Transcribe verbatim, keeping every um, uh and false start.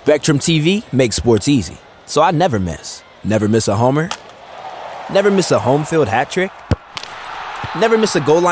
Spectrum T V makes sports easy, so I never miss. Never miss a homer. Never miss a home field hat trick. Never miss a goal line